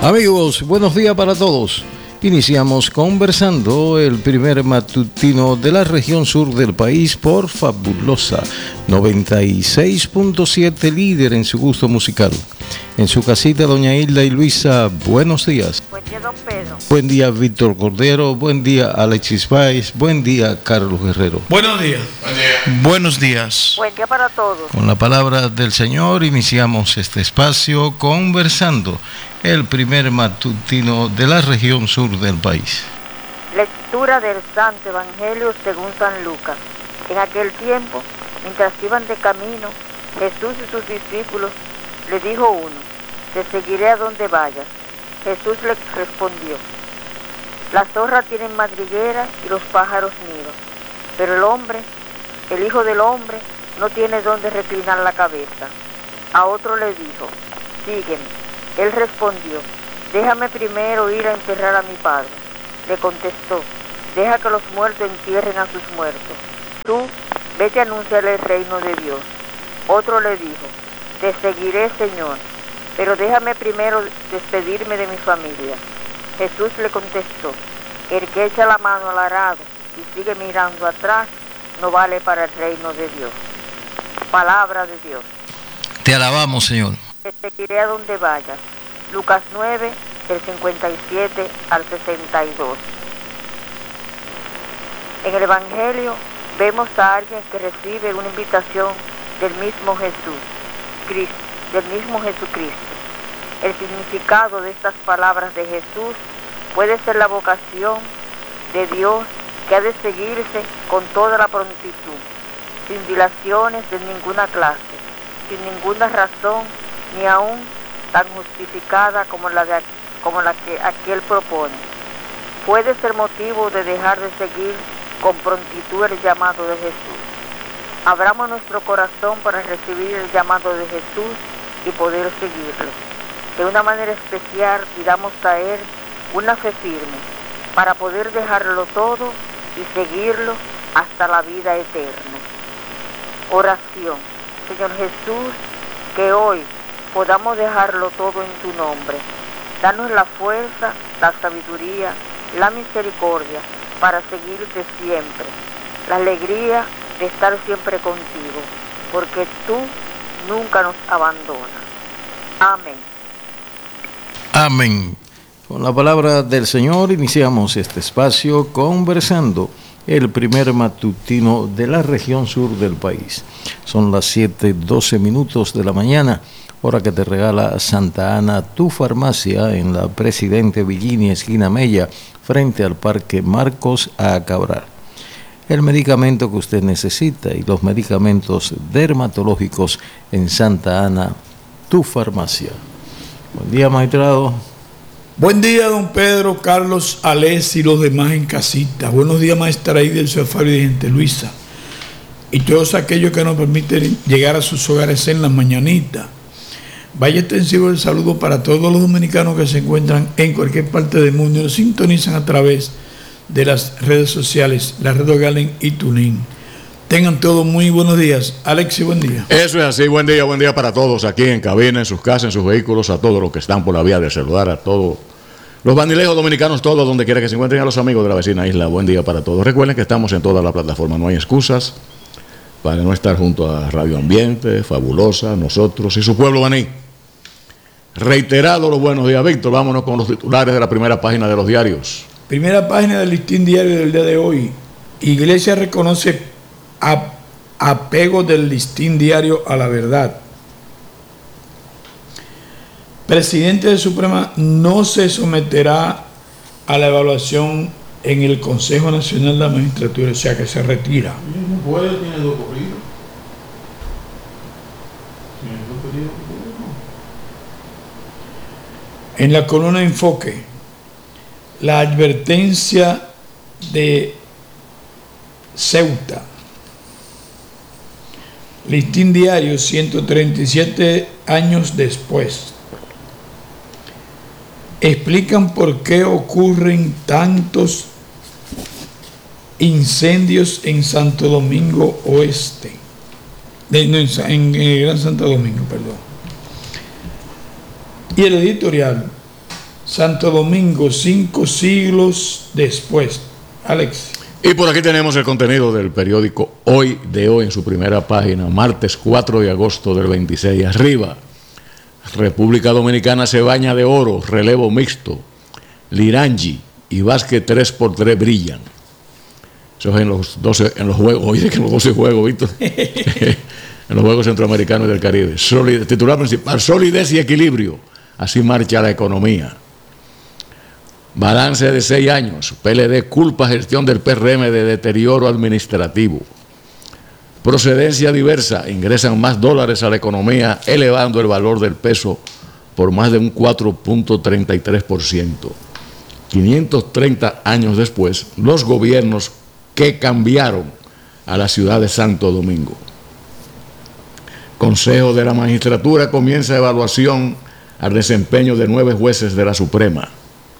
Amigos, buenos días para todos. Iniciamos conversando el primer matutino de la región sur del país por Fabulosa 96.7, líder en su gusto musical. En su casita, doña Hilda y Luisa, buenos días. Buen día, don Pedro. Buen día, Víctor Cordero. Buen día, Alexis Páez. Buen día, Carlos Guerrero. Buenos días. Buen día. Buenos días. Buen día para todos. Con la palabra del Señor iniciamos este espacio conversando, el primer matutino de la región sur del país. Lectura del Santo Evangelio según San Lucas. En aquel tiempo, mientras iban de camino, Jesús y sus discípulos, le dijo uno: te seguiré a donde vayas. Jesús le respondió: las zorras tienen madriguera y los pájaros nidos, pero el Hijo del Hombre, no tiene donde reclinar la cabeza. A otro le dijo: sígueme. Él respondió: déjame primero ir a enterrar a mi padre. Le contestó: deja que los muertos entierren a sus muertos. Tú, vete a anunciarle el reino de Dios. Otro le dijo: te seguiré, Señor, pero déjame primero despedirme de mi familia. Jesús le contestó: el que echa la mano al arado y sigue mirando atrás, no vale para el reino de Dios. Palabra de Dios. Te alabamos, Señor. Te seguiré a donde vayas. Lucas 9, del 57 al 62. En el Evangelio vemos a alguien que recibe una invitación del mismo Jesucristo. El significado de estas palabras de Jesús puede ser la vocación de Dios que ha de seguirse con toda la prontitud, sin dilaciones de ninguna clase, sin ninguna razón, ni aún tan justificada como la que aquí él propone. Puede ser motivo de dejar de seguir con prontitud el llamado de Jesús. Abramos nuestro corazón para recibir el llamado de Jesús y poder seguirlo. De una manera especial pidamos a Él una fe firme para poder dejarlo todo y seguirlo hasta la vida eterna. Oración. Señor Jesús, que hoy podamos dejarlo todo en tu nombre. Danos la fuerza, la sabiduría, la misericordia para seguirte siempre, la alegría de estar siempre contigo, porque tú nunca nos abandonas. Amén. Amén. Con la palabra del Señor iniciamos este espacio conversando, el primer matutino de la región sur del país. Son las 7:12 de la mañana, hora que te regala Santa Ana, tu farmacia, en la Presidente Villini, esquina Mella, frente al Parque Marcos A. Cabral. El medicamento que usted necesita y los medicamentos dermatológicos en Santa Ana, tu farmacia. Buen día, magistrado. Buen día, don Pedro, Carlos, Alex y los demás en casita. Buenos días, maestra Aida del Sofari de Gente Luisa. Y todos aquellos que nos permiten llegar a sus hogares en las mañanitas. Vaya extensivo el saludo para todos los dominicanos que se encuentran en cualquier parte del mundo y nos sintonizan a través de las redes sociales, la red Galen y Tuning. Tengan todos muy buenos días. Alexi, buen día. Eso es así, buen día para todos aquí en cabina, en sus casas, en sus vehículos, a todos los que están por la vía del celular, a todos los bandilejos dominicanos, todos donde quiera que se encuentren, a los amigos de la vecina isla, buen día para todos. Recuerden que estamos en toda la plataforma, no hay excusas para no estar junto a Radio Ambiente, Fabulosa, nosotros y su pueblo baní. Reiterado los buenos días, Víctor, vámonos con los titulares de la primera página de los diarios. Primera página del listín diario del día de hoy. Iglesia reconoce apego del listín diario a la verdad. Presidente de Suprema no se someterá a la evaluación en el Consejo Nacional de la Magistratura, o sea que se retira. No puede, tiene dos corridos. En la columna Enfoque, la advertencia de Ceuta. Listín diario, 137 años después. Explican por qué ocurren tantos incendios en Santo Domingo Oeste. En Gran Santo Domingo, perdón. Y el editorial Santo Domingo, 5 siglos después. Alex. Y por aquí tenemos el contenido del periódico Hoy de hoy en su primera página, martes 4 de agosto del 26. Arriba, República Dominicana se baña de oro, relevo mixto, Lirangi y Vázquez 3x3 brillan. Eso es en los juegos, oye, que en los 12 juegos, Víctor. En los Juegos Centroamericanos y del Caribe. Titular principal, solidez y equilibrio. Así marcha la economía. Balance de 6 años. PLD culpa gestión del PRM de deterioro administrativo. Procedencia diversa. Ingresan más dólares a la economía, elevando el valor del peso por más de un 4.33%. 530 años después, los gobiernos que cambiaron a la ciudad de Santo Domingo. Consejo de la Magistratura comienza evaluación al desempeño de 9 jueces de la Suprema.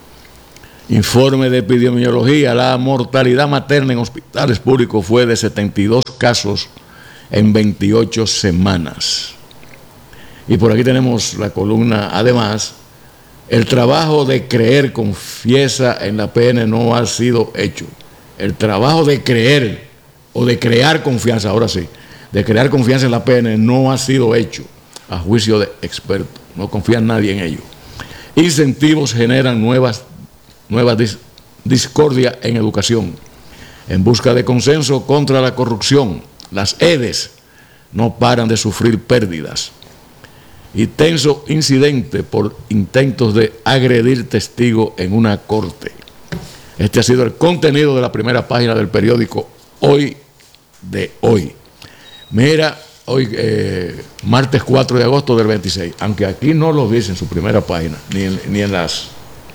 Informe de epidemiología, la mortalidad materna en hospitales públicos fue de 72 casos en 28 semanas. Y por aquí tenemos la columna, además, el trabajo de creer confiesa en la PN no ha sido hecho. El trabajo de creer o de crear confianza, ahora sí, de crear confianza en la PN no ha sido hecho a juicio de expertos. No confía nadie en ello. Incentivos generan nuevas discordias en educación. En busca de consenso contra la corrupción, las EDES no paran de sufrir pérdidas. Y tenso incidente por intentos de agredir testigo en una corte. Este ha sido el contenido de la primera página del periódico Hoy de hoy. Mira, hoy martes 4 de agosto del 26, aunque aquí no lo dice en su primera página, ni en las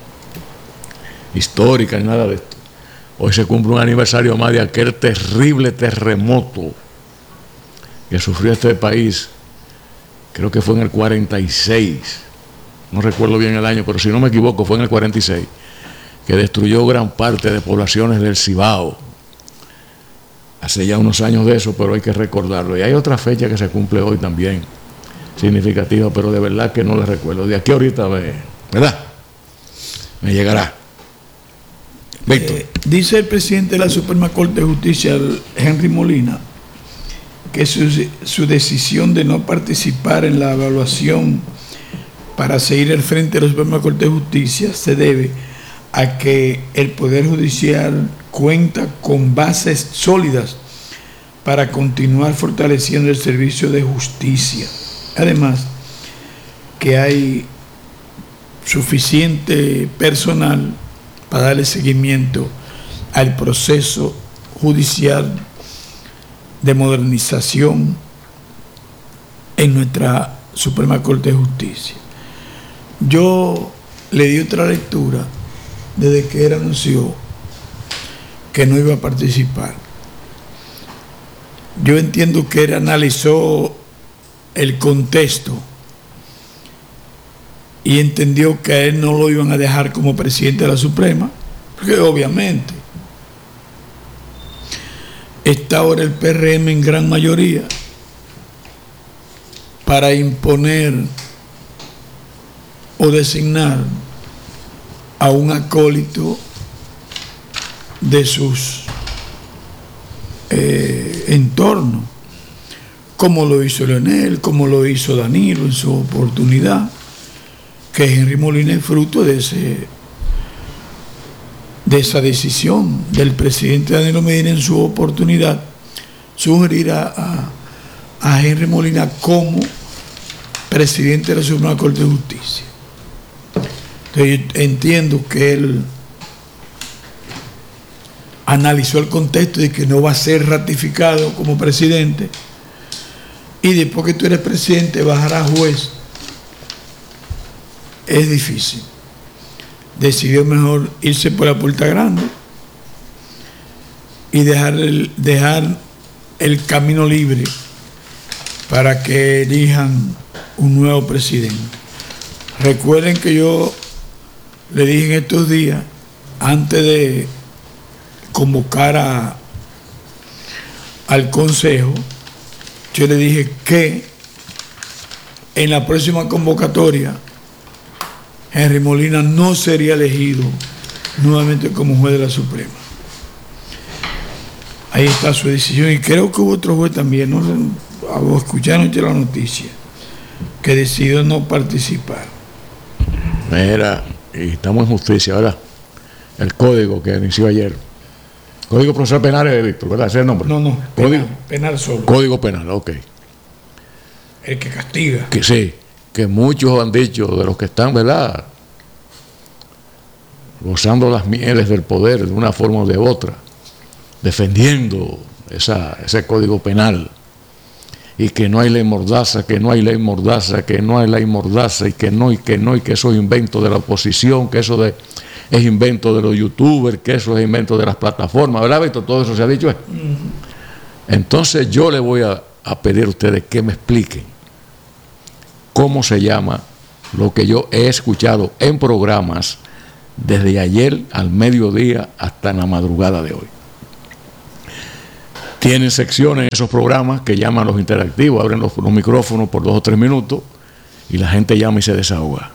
históricas, ni nada de esto. Hoy se cumple un aniversario más de aquel terrible terremoto que sufrió este país, creo que fue en el 46, no recuerdo bien el año, pero si no me equivoco fue en el 46, que destruyó gran parte de poblaciones del Cibao. Hace ya unos años de eso, pero hay que recordarlo. Y hay otra fecha que se cumple hoy también, significativa, pero de verdad que no la recuerdo. De aquí ahorita, ¿verdad? Me llegará. Víctor. Dice el presidente de la Suprema Corte de Justicia, Henry Molina, que su decisión de no participar en la evaluación para seguir al frente de la Suprema Corte de Justicia se debe a que el Poder Judicial cuenta con bases sólidas para continuar fortaleciendo el servicio de justicia. Además, que hay suficiente personal para darle seguimiento al proceso judicial de modernización en nuestra Suprema Corte de Justicia. Yo le di otra lectura desde que él anunció que no iba a participar. Yo entiendo que él analizó el contexto y entendió que a él no lo iban a dejar como presidente de la Suprema, porque obviamente está ahora el PRM en gran mayoría para imponer o designar a un acólito de sus entornos, como lo hizo Leonel, como lo hizo Danilo en su oportunidad, que Henry Molina es fruto de esa decisión del presidente Danilo Medina en su oportunidad, sugerir a Henry Molina como presidente de la Suprema Corte de Justicia. Entonces, yo entiendo que él analizó el contexto de que no va a ser ratificado como presidente, y después que tú eres presidente bajar a juez es difícil. Decidió mejor irse por la puerta grande y dejar el camino libre para que elijan un nuevo presidente. Recuerden que yo le dije en estos días, antes de convocar al Consejo, yo le dije que en la próxima convocatoria Henry Molina no sería elegido nuevamente como juez de la Suprema. Ahí está su decisión, y creo que hubo otro juez también, no escucharon la noticia, que decidió no participar. Mira, y estamos en justicia, ¿verdad? El código que inició ayer. Código procesal penal, Víctor, ¿verdad? ¿Ese es el nombre? No, código penal solo. Código penal, ok. El que castiga. Que sí, que muchos han dicho de los que están, ¿verdad?, gozando las mieles del poder de una forma o de otra, defendiendo ese código penal, y que no hay ley mordaza, que no hay ley mordaza, que no hay ley mordaza, y que eso es invento de la oposición, que eso es invento de los youtubers, que eso es invento de las plataformas, ¿verdad, Víctor? Todo eso se ha dicho. Entonces yo le voy a pedir a ustedes que me expliquen cómo se llama lo que yo he escuchado en programas desde ayer al mediodía hasta en la madrugada de hoy. Tienen secciones en esos programas que llaman los interactivos, abren los micrófonos por 2 o 3 minutos y la gente llama y se desahoga.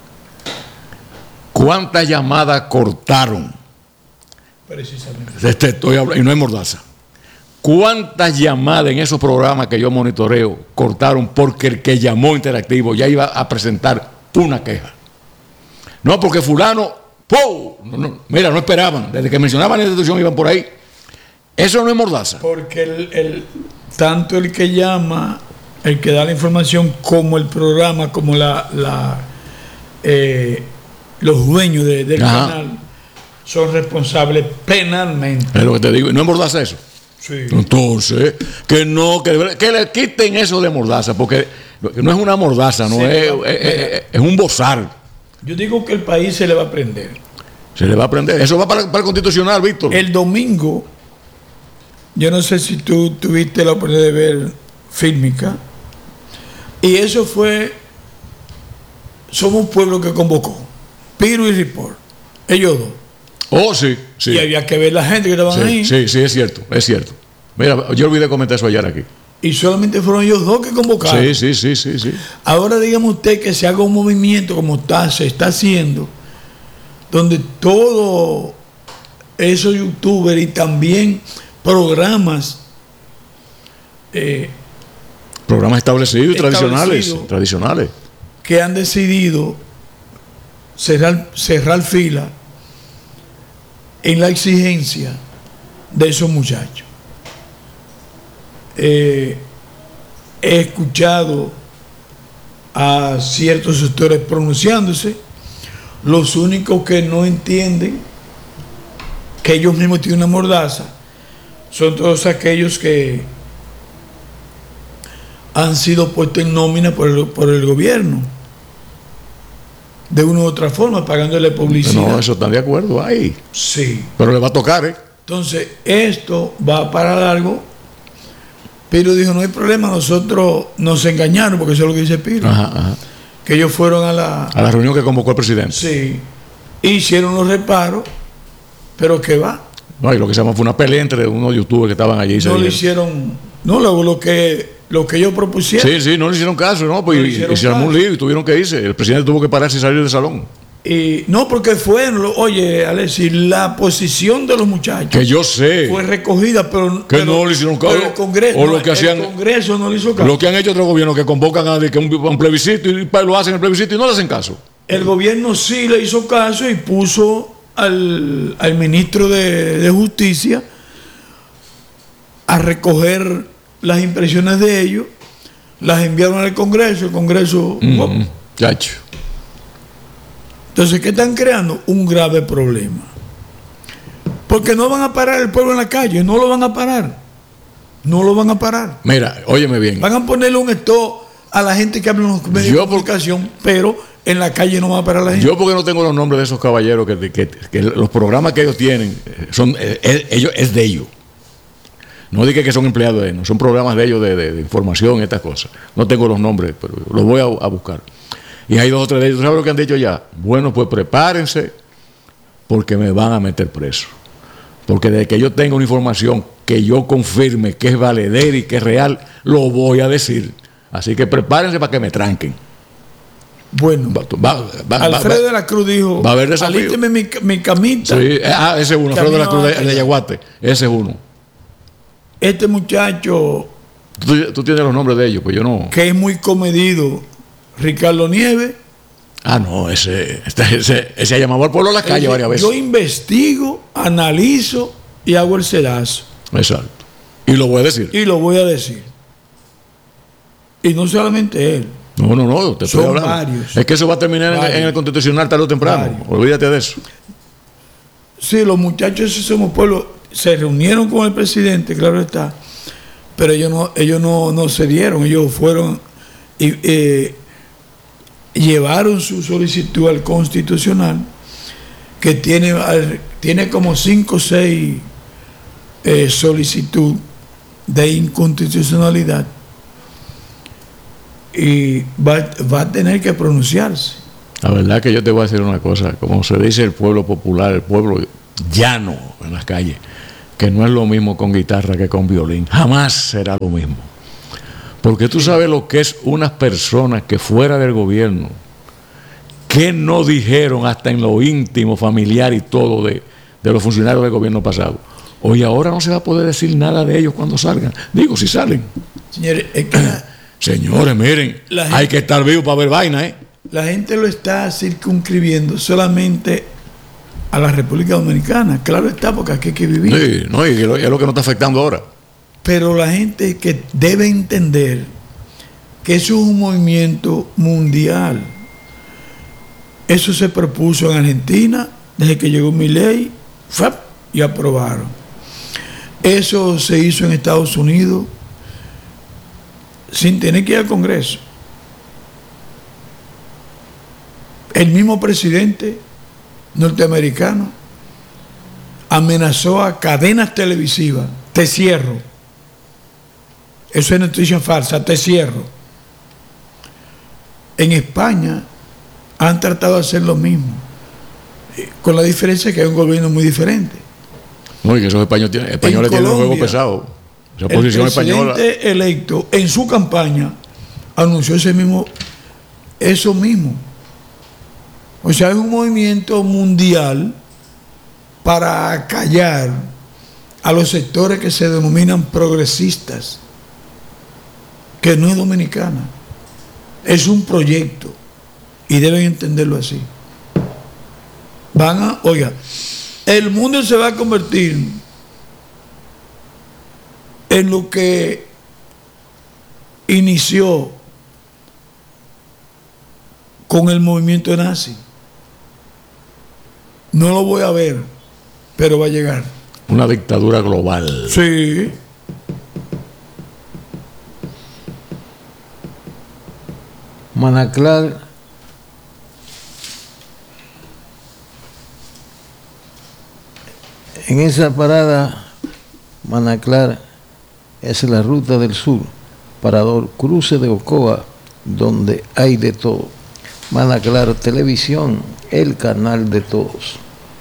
¿Cuántas llamadas cortaron? Precisamente. Estoy hablando, y no es mordaza. ¿Cuántas llamadas en esos programas que yo monitoreo cortaron porque el que llamó interactivo ya iba a presentar una queja? No, porque fulano, ¡pum! Mira, no esperaban. Desde que mencionaban la institución iban por ahí. Eso no es mordaza. Porque tanto el que llama, el que da la información, como el programa, como los dueños del canal, son responsables penalmente. Es lo que te digo. ¿No es mordaza eso? Sí. Entonces, que le quiten eso de mordaza, porque no es una mordaza, no es un bozar. Yo digo que el país se le va a aprender. Se le va a aprender. Eso va para el constitucional, Víctor. El domingo, yo no sé si tú tuviste la oportunidad de ver Fílmica, y eso fue, somos un pueblo que convocó Piro y Report, ellos dos. Oh, sí. Y había que ver la gente que estaban ahí. Sí, es cierto. Mira, yo olvidé comentar eso ayer aquí. Y solamente fueron ellos dos que convocaron. Sí. Ahora dígame usted que se haga un movimiento como se está haciendo, donde todos esos youtubers y también programas establecidos y tradicionales que han decidido cerrar fila en la exigencia de esos muchachos. He escuchado a ciertos sectores pronunciándose. Los únicos que no entienden que ellos mismos tienen una mordaza son todos aquellos que han sido puestos en nómina por el gobierno, de una u otra forma, pagándole publicidad. No, eso están de acuerdo ahí. Sí. Pero le va a tocar, ¿eh? Entonces, esto va para largo. Piro dijo, no hay problema, nosotros nos engañaron, porque eso es lo que dice Piro. Ajá. Que ellos fueron a la reunión que convocó el presidente. Sí. Hicieron los reparos, pero ¿qué va? No, y lo que se llamó fue una pelea entre unos youtubers que estaban allí. No le hicieron, lo que ellos propusieron. Sí, no le hicieron caso, ¿no? Pues hicieron un lío y tuvieron que irse. El presidente tuvo que pararse y salir del salón. Y no, porque oye, Alexis, la posición de los muchachos, que yo sé, fue recogida, pero no le hicieron caso. Pero el Congreso, o lo que hacían, el Congreso no le hizo caso. Lo que han hecho otros gobiernos que convocan a un plebiscito y lo hacen el plebiscito y no le hacen caso. El gobierno sí le hizo caso y puso al ministro de Justicia a recoger las impresiones de ellos, las enviaron al Congreso, el Congreso... Chacho. Entonces, ¿qué están creando? Un grave problema. Porque no van a parar el pueblo en la calle, no lo van a parar. Mira, óyeme bien. Van a ponerle un stop a la gente que habla en los medios de comunicación, pero en la calle no va a parar la gente. Yo porque no tengo los nombres de esos caballeros que los programas que ellos tienen son es de ellos. No diga que son empleados de ellos, son programas de ellos de información y estas cosas. No tengo los nombres, pero los voy a buscar. Y hay 2 o 3 de ellos. ¿Sabes lo que han dicho ya? Bueno, pues prepárense porque me van a meter preso. Porque desde que yo tenga una información que yo confirme que es valedera y que es real, lo voy a decir. Así que prepárense para que me tranquen. Bueno, Alfredo de la Cruz dijo, va a haber desafío. Alísteme mi camita. Sí, ese es uno, Alfredo de la Cruz de Yaguate, ese es uno. Este muchacho... Tú tienes los nombres de ellos, pues yo no... Que es muy comedido, Ricardo Nieves. Ah, no, ese ha llamado al pueblo a la calle varias veces. Yo investigo, analizo y hago el sedazo. Exacto. Y lo voy a decir. Y no solamente él. No, te estoy hablando. Varios. Es que eso va a terminar en el Constitucional tarde o temprano. Varios. Olvídate de eso. Sí, los muchachos de Somos Pueblo se reunieron con el presidente, claro está, pero ellos no cedieron, ellos fueron y llevaron su solicitud al Constitucional, que tiene como 5 o 6 solicitudes de inconstitucionalidad, y va a tener que pronunciarse. La verdad que yo te voy a decir una cosa, como se dice el pueblo popular, el pueblo llano en las calles, que no es lo mismo con guitarra que con violín, jamás será lo mismo. Porque tú sabes lo que es unas personas que fuera del gobierno, que no dijeron hasta en lo íntimo, familiar y todo de los funcionarios del gobierno pasado. Hoy ahora no se va a poder decir nada de ellos cuando salgan. Digo, si salen. Señores, señores, miren, hay que estar vivo para ver vaina, ¿eh? La gente lo está circunscribiendo solamente a la República Dominicana. Claro está, porque aquí hay que vivir. Sí, no, y es lo que nos está afectando ahora. Pero la gente que debe entender que eso es un movimiento mundial. Eso se propuso en Argentina desde que llegó Milei y aprobaron. Eso se hizo en Estados Unidos sin tener que ir al Congreso. El mismo presidente norteamericano amenazó a cadenas televisivas: te cierro. Eso es noticia falsa, te cierro. En España han tratado de hacer lo mismo, con la diferencia que hay un gobierno muy diferente. No, y que esos españoles tienen un juego pesado. Esa posición española. El presidente electo en su campaña anunció eso mismo. O sea, es un movimiento mundial para acallar a los sectores que se denominan progresistas, que no es dominicana. Es un proyecto y deben entenderlo así. El mundo se va a convertir en lo que inició con el movimiento nazi. No lo voy a ver, pero va a llegar. Una dictadura global. Sí. Manaclar en esa parada. Manaclar es la ruta del sur, parador Cruce de Ocoa, donde hay de todo. Manaclar Televisión, el canal de todos.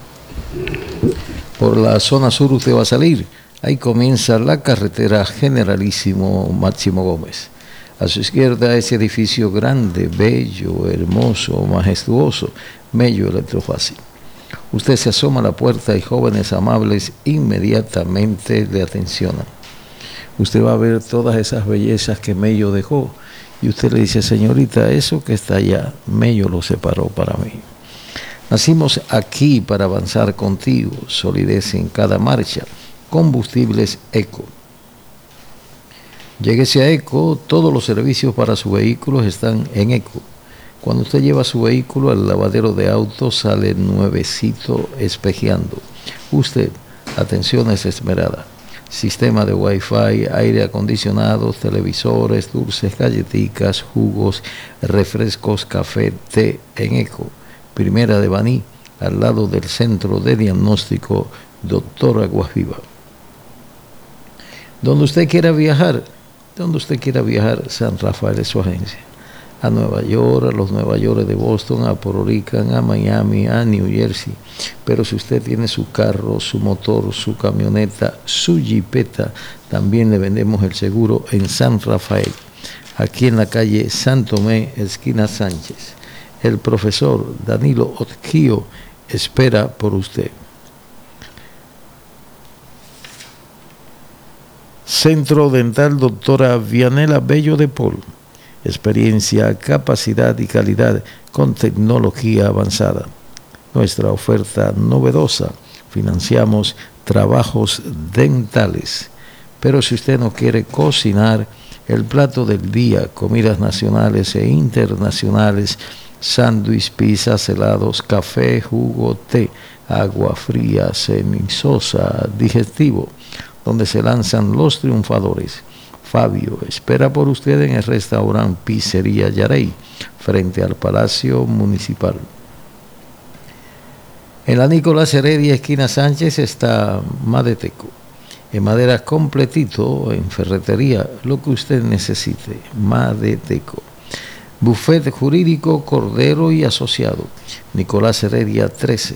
Por la zona sur usted va a salir, ahí comienza la carretera Generalísimo Máximo Gómez. A su izquierda ese edificio grande, bello, hermoso, majestuoso, Mello Electrofácil. Usted se asoma a la puerta y jóvenes amables inmediatamente le atencionan. Usted va a ver todas esas bellezas que Mello dejó y usted le dice: señorita, eso que está allá, Mello lo separó para mí. Nacimos aquí para avanzar contigo, solidez en cada marcha, combustibles Eco. Lléguese a Eco, todos los servicios para su vehículo están en Eco. Cuando usted lleva su vehículo al lavadero de autos, sale nuevecito espejeando. Usted, atenciones esmerada. Sistema de Wi-Fi, aire acondicionado, televisores, dulces, galletitas, jugos, refrescos, café, té en Eco. Primera de Baní, al lado del Centro de Diagnóstico Dr. Aguasviva. Donde usted quiera viajar, San Rafael es su agencia. A Nueva York, a los Nueva York de Boston, a Puerto Rico, a Miami, a New Jersey. Pero si usted tiene su carro, su motor, su camioneta, su jipeta, también le vendemos el seguro en San Rafael, aquí en la calle San Tomé, esquina Sánchez. El profesor Danilo Otquio espera por usted. Centro Dental Doctora Vianela Bello de Paul. Experiencia, capacidad y calidad con tecnología avanzada. Nuestra oferta novedosa. Financiamos trabajos dentales. Pero si usted no quiere cocinar, el plato del día, comidas nacionales e internacionales, sándwich, pizzas, helados, café, jugo, té, agua fría, semisosa, digestivo, donde se lanzan los triunfadores. Fabio espera por usted en el restaurante Pizzería Yarey, frente al Palacio Municipal. En la Nicolás Heredia, esquina Sánchez, está Madeteco. En madera completito, en ferretería, lo que usted necesite. Madeteco. Buffet jurídico Cordero y Asociado. Nicolás Heredia 13,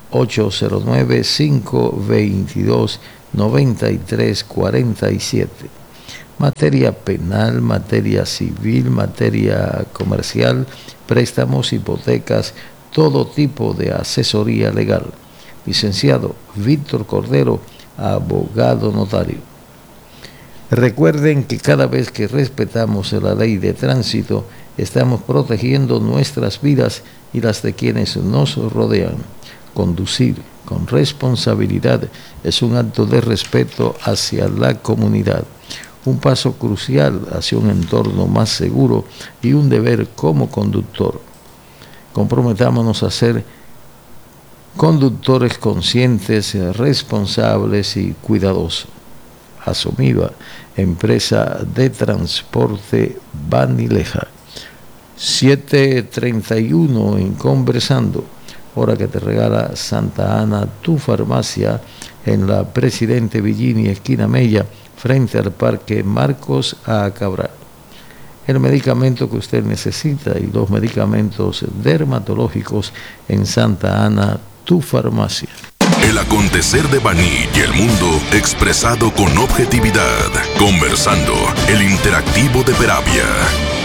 809-522-9347. Materia penal, materia civil, materia comercial, préstamos, hipotecas, todo tipo de asesoría legal. Licenciado Víctor Cordero, abogado notario. Recuerden que cada vez que respetamos la ley de tránsito, estamos protegiendo nuestras vidas y las de quienes nos rodean. Conducir con responsabilidad es un acto de respeto hacia la comunidad, un paso crucial hacia un entorno más seguro y un deber como conductor. Comprometámonos a ser conductores conscientes, responsables y cuidadosos. Asomiva, empresa de transporte Banileja. 7:31 en Conversando, hora que te regala Santa Ana, tu farmacia, en la Presidente Villini, esquina Mella, frente al Parque Marcos A. Cabral. El medicamento que usted necesita y los medicamentos dermatológicos en Santa Ana, tu farmacia. El acontecer de Baní y el mundo expresado con objetividad. Conversando, el interactivo de Peravia.